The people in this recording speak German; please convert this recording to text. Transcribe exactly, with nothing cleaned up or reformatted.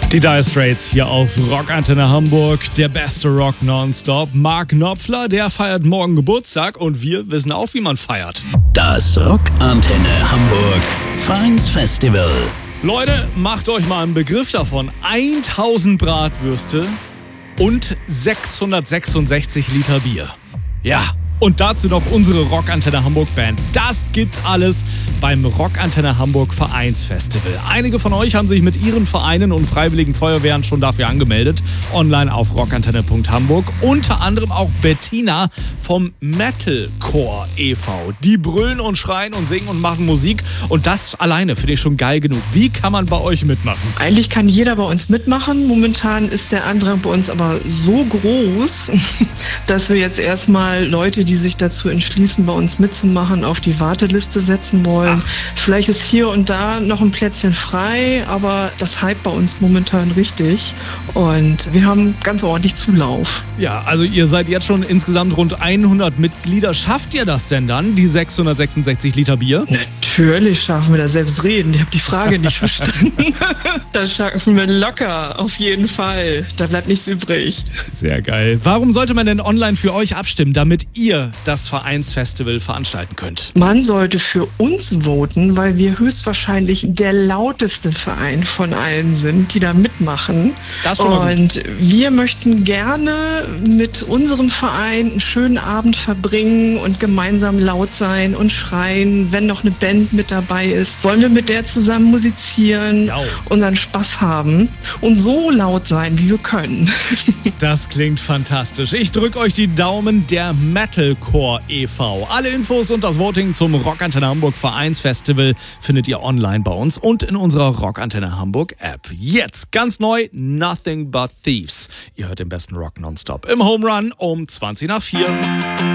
Die Dire Straits hier auf Rockantenne Hamburg, der beste Rock nonstop. Mark Knopfler, der feiert morgen Geburtstag und wir wissen auch, wie man feiert. Das Rockantenne Hamburg Vereinsfestival. Leute, macht euch mal einen Begriff davon. tausend Bratwürste und sechshundertsechsundsechzig Liter Bier. Ja. Und dazu noch unsere Rockantenne Hamburg Band. Das gibt's alles beim Rockantenne Hamburg Vereinsfestival. Einige von euch haben sich mit ihren Vereinen und freiwilligen Feuerwehren schon dafür angemeldet. Online auf rockantenne punkt hamburg. Unter anderem auch Bettina vom Metalcore e V. Die brüllen und schreien und singen und machen Musik. Und das alleine finde ich schon geil genug. Wie kann man bei euch mitmachen? Eigentlich kann jeder bei uns mitmachen. Momentan ist der Andrang bei uns aber so groß, dass wir jetzt erstmal Leute, die sich dazu entschließen, bei uns mitzumachen, auf die Warteliste setzen wollen. Ach. Vielleicht ist hier und da noch ein Plätzchen frei, aber das hype bei uns momentan richtig und wir haben ganz ordentlich Zulauf. Ja, also ihr seid jetzt schon insgesamt rund hundert Mitglieder. Schafft ihr das denn dann, die sechshundertsechsundsechzig Liter Bier? Natürlich schaffen wir das, selbst reden. Ich habe die Frage nicht verstanden. Das schaffen wir locker, auf jeden Fall. Da bleibt nichts übrig. Sehr geil. Warum sollte man denn online für euch abstimmen, damit ihr das Vereinsfestival veranstalten könnt? Man sollte für uns voten, weil wir höchstwahrscheinlich der lauteste Verein von allen sind, die da mitmachen. Das schon mal Und gut. Wir möchten gerne mit unserem Verein einen schönen Abend verbringen und gemeinsam laut sein und schreien, wenn noch eine Band mit dabei ist. Wollen wir mit der zusammen musizieren, Jau. unseren Spaß haben und so laut sein, wie wir können. Das klingt fantastisch. Ich drücke euch die Daumen, der Metalcore e V. Alle Infos und das Voting zum Rockantenne Hamburg Vereinsfestival findet ihr online bei uns und in unserer Rockantenne Hamburg App. Jetzt ganz neu, Nothing But Thieves. Ihr hört den besten Rock nonstop im Home Run um zwanzig nach vier.